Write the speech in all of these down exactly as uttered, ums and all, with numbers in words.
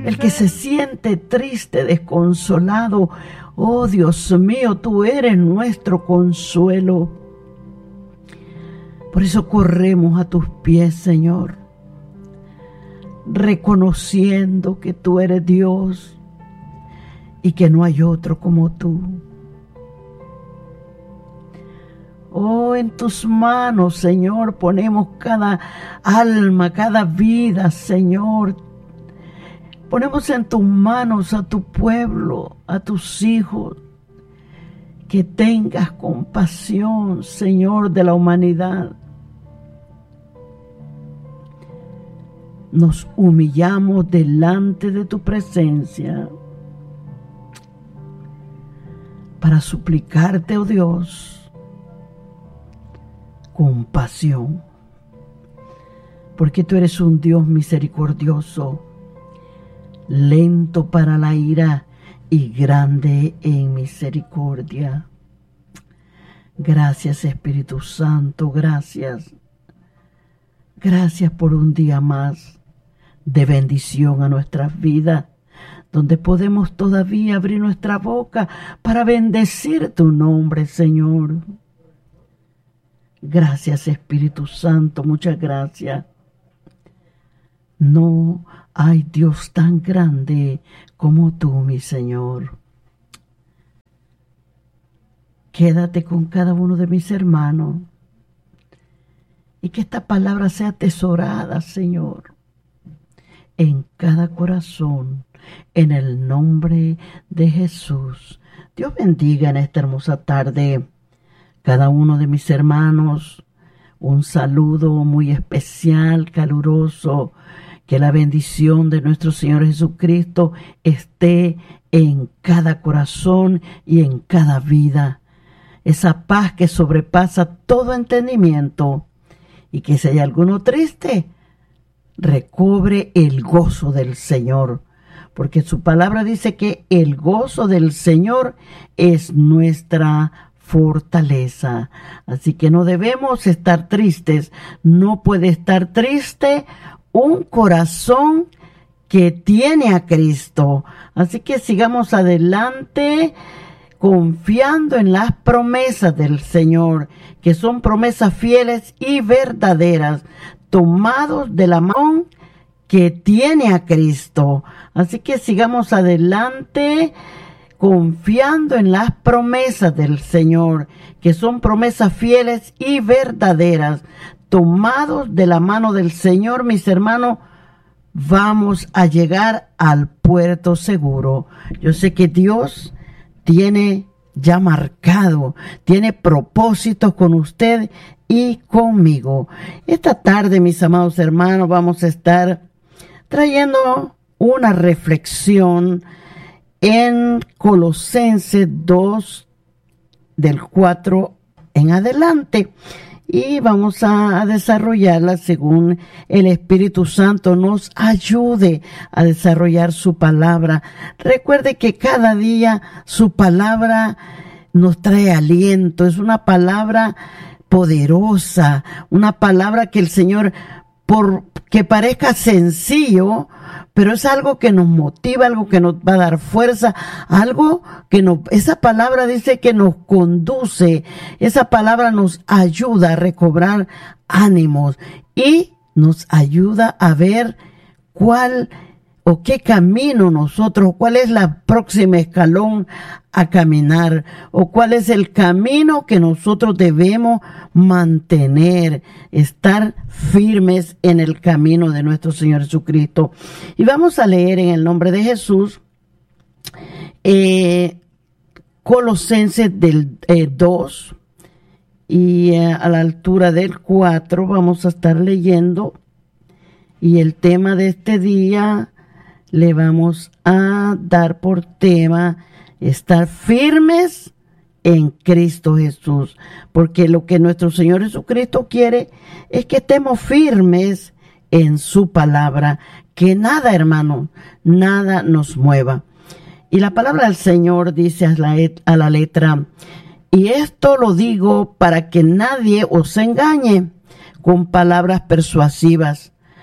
el que se siente triste, desconsolado. Oh Dios mío, tú eres nuestro consuelo. Por eso corremos a tus pies, Señor, reconociendo que tú eres Dios y que no hay otro como tú. Oh, en tus manos, Señor, ponemos cada alma, cada vida, Señor. Ponemos en tus manos a tu pueblo, a tus hijos. Que tengas compasión, Señor, de la humanidad. Nos humillamos delante de tu presencia para suplicarte, oh Dios, compasión, porque tú eres un Dios misericordioso, lento para la ira y grande en misericordia. Gracias, Espíritu Santo, gracias. Gracias por un día más de bendición a nuestras vidas, donde podemos todavía abrir nuestra boca para bendecir tu nombre, Señor. Gracias, Espíritu Santo, muchas gracias. No hay Dios tan grande como tú, mi Señor. Quédate con cada uno de mis hermanos y que esta palabra sea atesorada, Señor, en cada corazón, en el nombre de Jesús. Dios bendiga en esta hermosa tarde cada uno de mis hermanos. Un saludo muy especial, caluroso. Que la bendición de nuestro Señor Jesucristo esté en cada corazón y en cada vida. Esa paz que sobrepasa todo entendimiento. Y que si hay alguno triste, recobre el gozo del Señor. Porque su palabra dice que el gozo del Señor es nuestra fortaleza. Así que no debemos estar tristes. No puede estar triste un corazón que tiene a Cristo. Así que sigamos adelante confiando en las promesas del Señor, que son promesas fieles y verdaderas, tomados de la mano que tiene a Cristo. Así que sigamos adelante confiando en las promesas del Señor, que son promesas fieles y verdaderas, tomados de la mano del Señor, mis hermanos. Vamos a llegar al puerto seguro. Yo sé que Dios tiene ya marcado, tiene propósitos con usted y conmigo. Esta tarde, mis amados hermanos, vamos a estar trayendo una reflexión en Colosenses dos, del cuatro en adelante. Y vamos a desarrollarla según el Espíritu Santo nos ayude a desarrollar su palabra. Recuerde que cada día su palabra nos trae aliento. Es una palabra poderosa, una palabra que el Señor, por que parezca sencillo, pero es algo que nos motiva, algo que nos va a dar fuerza, algo que nos, esa palabra dice que nos conduce, esa palabra nos ayuda a recobrar ánimos y nos ayuda a ver cuál o qué camino nosotros, cuál es la próxima escalón a caminar, o cuál es el camino que nosotros debemos mantener, estar firmes en el camino de nuestro Señor Jesucristo. Y vamos a leer en el nombre de Jesús, eh, Colosenses del eh, dos, y eh, a la altura del cuatro vamos a estar leyendo, y el tema de este día le vamos a dar por tema estar firmes en Cristo Jesús, porque lo que nuestro Señor Jesucristo quiere es que estemos firmes en su palabra, que nada, hermano, nada nos mueva. Y la palabra del Señor dice a la, a la letra: y esto lo digo para que nadie os engañe con palabras persuasivas,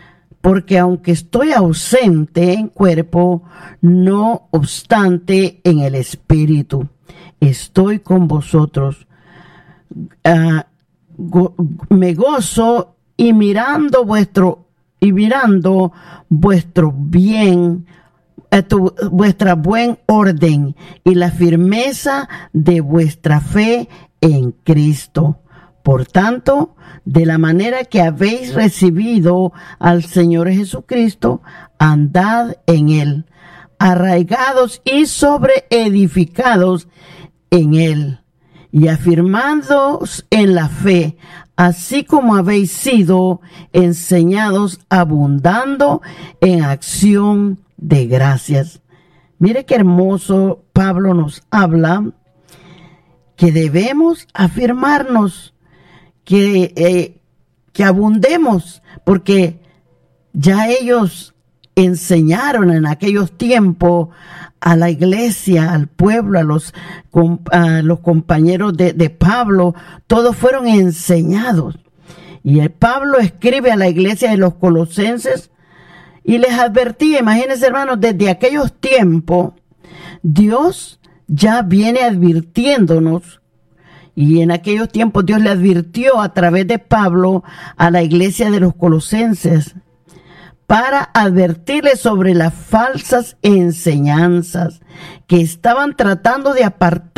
porque aunque estoy ausente en cuerpo, no obstante en el espíritu, estoy con vosotros. Uh, go, me gozo y mirando vuestro y mirando vuestro bien, eh, tu, vuestra buen orden y la firmeza de vuestra fe en Cristo. Por tanto, de la manera que habéis recibido al Señor Jesucristo, andad en Él, arraigados y sobreedificados en Él, y afirmados en la fe, así como habéis sido enseñados, abundando en acción de gracias. Mire qué hermoso Pablo nos habla, que debemos afirmarnos, que, eh, que abundemos, porque ya ellos enseñaron en aquellos tiempos a la iglesia, al pueblo, a los, a los compañeros de, de Pablo, todos fueron enseñados. Y el Pablo escribe a la iglesia de los Colosenses y les advertía, imagínense hermanos, desde aquellos tiempos, Dios ya viene advirtiéndonos. Y en aquellos tiempos Dios le advirtió a través de Pablo a la iglesia de los Colosenses para advertirles sobre las falsas enseñanzas que estaban tratando de apartar